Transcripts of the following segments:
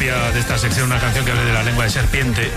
día de esta sección una canción que hable de la lengua de serpiente.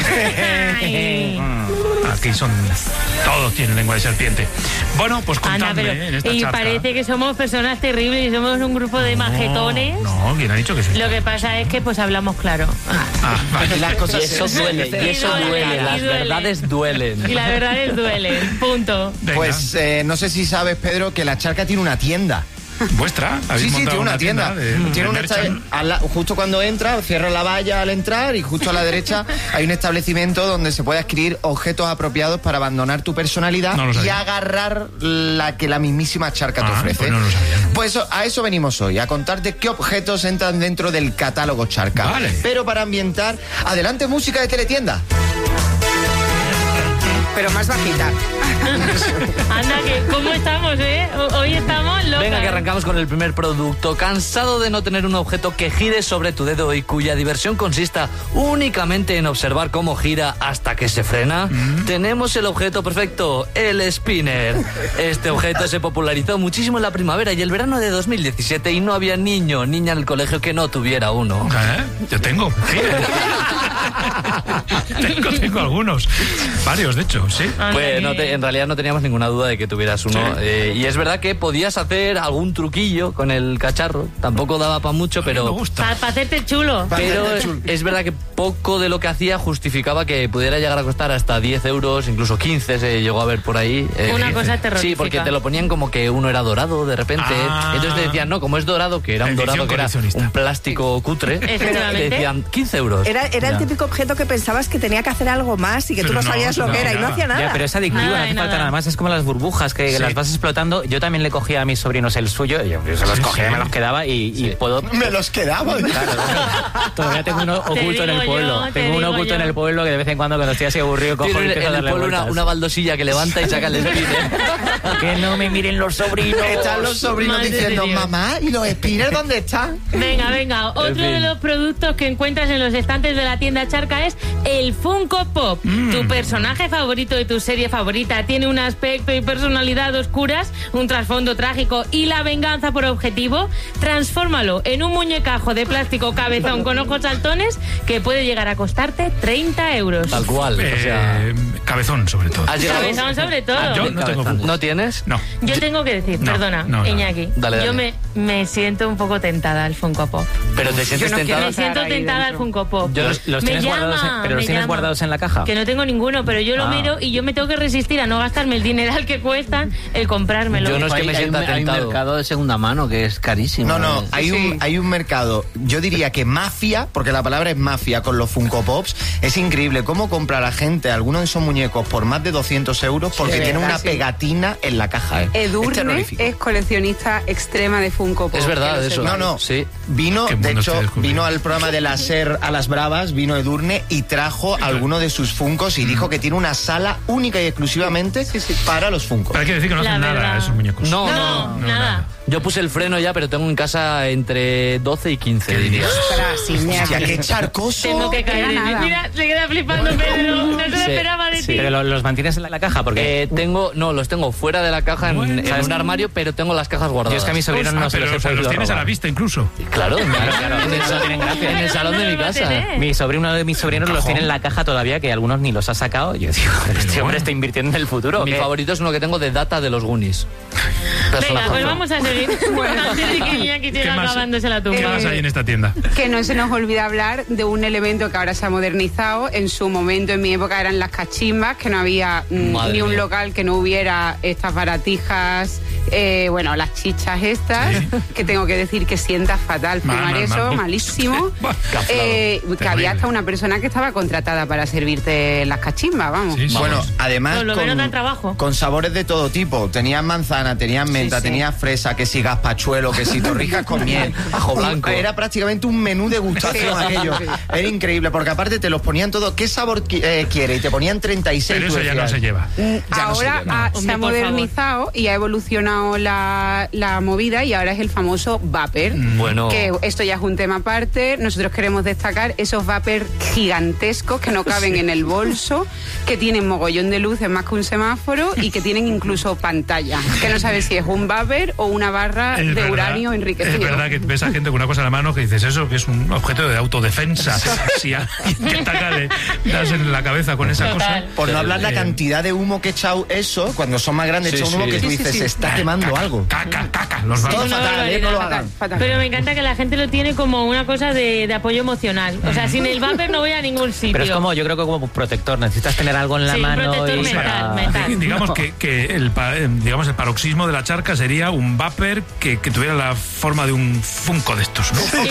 Aquí todos tienen lengua de serpiente. Bueno, pues contadme en esta y charla. Parece que somos personas terribles y somos un grupo de majetones. No, ¿quién ha dicho que sí? Lo que pasa es que pues hablamos claro. Vale. Las cosas y eso duele, las verdades duelen. Y las verdades duelen, punto. Venga. Pues no sé si sabes, Pedro, que la Charca tiene una tienda. ¿Vuestra? Sí, tiene una tienda. Tiene justo cuando entra, cierra la valla al entrar y justo a la derecha hay un establecimiento donde se puede adquirir objetos apropiados para abandonar tu personalidad y agarrar la que la mismísima Charca te ofrece. Pues no lo sabía. Pues a eso venimos hoy, a contarte qué objetos entran dentro del catálogo Charca. Vale. Pero para ambientar, adelante música de teletienda. Pero más bajita. Anda, que ¿cómo estamos, Hoy estamos locas. Venga, que arrancamos con el primer producto. ¿Cansado de no tener un objeto que gire sobre tu dedo y cuya diversión consista únicamente en observar cómo gira hasta que se frena? Tenemos el objeto perfecto, el spinner. Este objeto se popularizó muchísimo en la primavera y el verano de 2017 y no había niño o niña en el colegio que no tuviera uno. Yo tengo. Tengo algunos. Varios, de hecho, sí. Pues en realidad no teníamos ninguna duda de que tuvieras uno. Sí. Y es verdad que podías hacer algún truquillo con el cacharro. Tampoco daba para mucho, pero... Me gusta. Para hacerte chulo. Pero es verdad que poco de lo que hacía justificaba que pudiera llegar a costar hasta 10 euros, incluso 15 se llegó a ver por ahí. Una cosa terrorífica. Sí, porque te lo ponían como que uno era dorado de repente. Entonces te decían, no, como es dorado, que era un dorado que era un plástico cutre, te decían 15 euros. Era el típico objeto que pensabas que tenía que hacer algo más y que tú no sabías lo que era y no hacía nada. Ya, pero es adictivo, no hace falta nada más. Es como las burbujas que las vas explotando. Yo también le cogía a mis sobrinos el suyo. Yo se los cogía, me los quedaba y puedo... Me los quedaba. Claro, todavía tengo uno oculto en el pueblo. Tengo uno oculto en el pueblo que de vez en cuando estoy así aburrido cojo y empiezo a darle vueltas. Una baldosilla que levanta y saca el spinner. Que no me miren los sobrinos. Están los sobrinos diciendo, mamá, ¿y los spinners dónde están? Venga. Otro de los productos que encuentras en los estantes de la tienda Charca es el Funko Pop. Tu personaje favorito de tu serie favorita tiene un aspecto y personalidad oscuras, un trasfondo trágico y la venganza por objetivo. Transfórmalo en un muñecajo de plástico cabezón con ojos saltones que puede llegar a costarte 30 euros. Tal cual. Cabezón, sobre todo. Cabezón, sobre todo. Yo no tengo Funko. ¿No tienes? No. Yo tengo que decir, perdona, Iñaki. Dale. Yo me siento un poco tentada al Funko Pop. Pero te sientes tentada. Me siento tentada al Funko Pop. ¿Los tienes guardados en la caja? Que no tengo ninguno, pero yo lo miro y yo me tengo que resistir a no gastarme el dineral que cuestan el comprármelo. Yo no es que me sienta tentado. Hay un mercado de segunda mano que es carísimo. No, hay un mercado, yo diría que mafia, porque la palabra es mafia con los Funko Pops. Es increíble cómo compra la gente algunos de esos muñecos por más de 200 euros porque tiene una pegatina en la caja. Edurne es coleccionista extrema de Funko Pop. Es verdad eso. No. Sí. Vino al programa de la SER a las Bravas, vino Edurne y trajo alguno de sus Funkos y dijo que tiene una sala única y exclusivamente para los Funkos. Pero hay que decir que no hacen nada esos muñecos. No, nada. Yo puse el freno ya, pero tengo en casa entre 12 y 15, diría. Hostia, qué charcoso. Tengo que caer en él. Mira, se queda flipando Pedro. No se lo esperaba de ti. Pero los mantienes en la caja porque los tengo fuera de la caja en un armario, pero tengo las cajas guardadas. Yo es que a mis sobrinos no se los he podido los tienes robar. a la vista incluso. Claro. Eso tienen gracia. En el salón de mi casa. Uno de mis sobrinos los tiene en la caja todavía, que algunos ni los ha sacado. Yo digo, este hombre está invirtiendo en el futuro. Mi favorito es uno que tengo de Data de los Goonies. Venga, pues vamos a seguir. Antes de que Iñaki siga acabándose la tumba. ¿Qué más hay en esta tienda? Que no se nos olvide hablar de un elemento que ahora se ha modernizado. En su momento, en mi época, eran las cachimbas, que no había ni un local que no hubiera estas baratijas, las chichas estas, que tengo que decir que sienta fatal. Fumar eso, malísimo. Que había hasta una persona que estaba contratada para servirte las cachimbas, vamos. Sí. Bueno, además con sabores de todo tipo. Tenían manzana, tenían menta, tenían fresa, que si gazpachuelo, que si torrijas con miel, ajo blanco. Era prácticamente un menú degustación aquello. Era increíble, porque aparte te los ponían todo. ¿Qué sabor quiere? Y te ponían 36. Pero eso ya no se lleva. Ahora se ha modernizado y ha evolucionado evolucionado la movida y ahora es el famoso vapor. Bueno. Que esto ya es un tema aparte. Nosotros queremos destacar esos vapor gigantescos que no caben en el bolso, que tienen mogollón de luces más que un semáforo y que tienen incluso pantalla. Que no sabes si es un vapor o una barra de uranio enriquecido. Es verdad que ves a gente con una cosa en la mano que dices eso, que es un objeto de autodefensa. Si alguien te ataca, le das en la cabeza con esa cosa. Por no hablar la cantidad de humo que echa eso, cuando son más grandes, echa un humo que tú dices, se está quemando algo. Caca. Los todo fatal, no lo hagan. Pero me encanta que la gente lo tiene como una cosa de apoyo emocional. O sea, sin el vapor no voy a ningún sitio. Pero es como, yo creo que como protector, necesitas tener algo en la mano. Un protector mental. Digamos que el paroxismo de la charca sería un vapor que tuviera la forma de un Funko de estos, ¿no? Y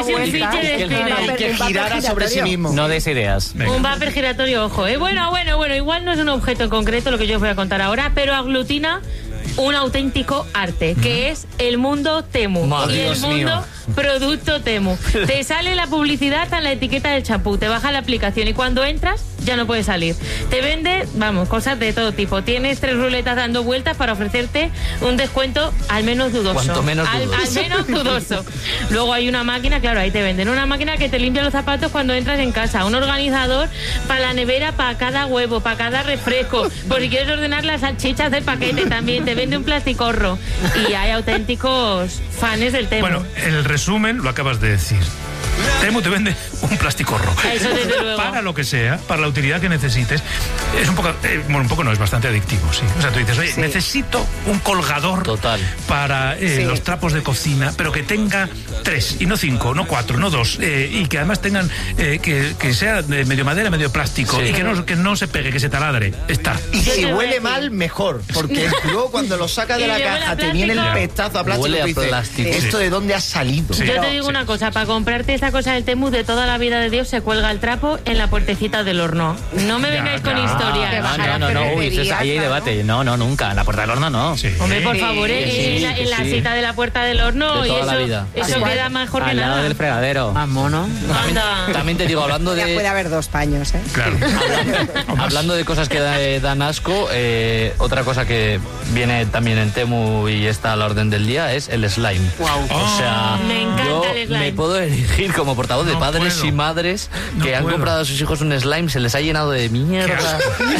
que girara sobre sí mismo. No des ideas. Venga. Un vapor giratorio, ojo. Bueno, igual no es un objeto en concreto lo que yo os voy a contar ahora, pero aglutina un auténtico arte, que es el mundo Temu. Y el mundo producto Temu. Te sale la publicidad en la etiqueta del champú, te baja la aplicación y cuando entras ya no puedes salir. Te vende, cosas de todo tipo. Tienes 3 ruletas dando vueltas para ofrecerte un descuento al menos dudoso. Cuanto menos dudoso. Al menos dudoso. Luego hay una máquina, claro, ahí te venden una máquina que te limpia los zapatos cuando entras en casa, un organizador para la nevera, para cada huevo, para cada refresco, por si quieres ordenar las salchichas del paquete también, te vende un plasticorro. Y hay auténticos fans del Temu. Bueno, el resumen lo acabas de decir. Temu te vende un plasticorro. Eso desde luego. Para lo que sea, para la utilidad que necesites. Es un poco no, es bastante adictivo, sí. O sea, tú dices, oye, necesito un colgador para los trapos de cocina, pero que tenga 3, y no 5, no 4, no 2, y que además tengan, que sea de medio madera, medio plástico, y que no se pegue, que se taladre. Está. Y si huele mal, mejor, porque luego cuando lo saca de la caja te viene el pestazo a plástico. Huele a plástico. ¿Esto de dónde ha salido? Yo te digo una cosa, para comprarte esta cosa del Temu de toda la vida de Dios se cuelga el trapo en la puertecita del horno. No me vengáis con historias. No, ahí hay debate. No, nunca. En la puerta del horno no. Sí. Hombre, por favor, en la cita de la puerta del horno de y toda la vida. Eso queda mejor que al nada. lado del fregadero. Más mono. También te digo, hablando Ya de... puede haber 2 paños, ¿eh? Claro. Hablando de cosas que dan asco, otra cosa que viene también en Temu y está a la orden del día es el slime. Wow. O sea, Me encanta yo el slime. me puedo elegir como portavoz de padres y madres que han comprado a sus hijos un slime, se les ha llenado de mierda.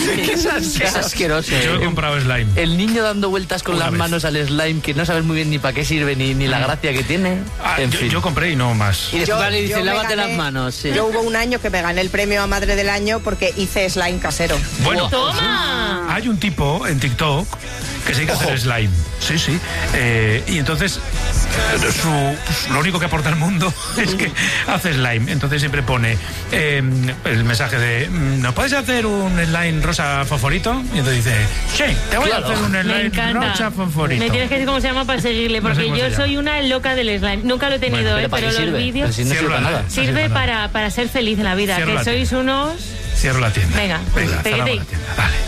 Es asqueroso. Yo he comprado slime. El niño dando vueltas con las manos al slime, que no sabes muy bien ni para qué sirve ni la gracia que tiene. En fin. Yo compré y no más. Y después le dice, me lávate gané- las manos. Sí. Yo hubo un año que me gané el premio a Madre del Año porque hice slime casero. Bueno, ¡Toma! hay un tipo en TikTok que se dedica a hacer slime. Sí. Y entonces lo único que aporta al mundo es que hace slime. Entonces siempre pone el mensaje de ¿nos puedes hacer un slime rosa fosforito? Y entonces dice, sí, te voy a hacer un Me slime encanta. rosa fosforito. Me tienes que decir cómo se llama para seguirle, No sé porque cómo yo se soy llama. una loca del slime. Nunca lo he tenido, Bueno, pero ¿para qué los sirve? vídeos Pero si no sirve Cierro para la- nada. sirve para ser feliz en la vida. Cierro Que la sois tienda. unos... Cierro la tienda. Venga, cerramos peguete. la tienda. Vale.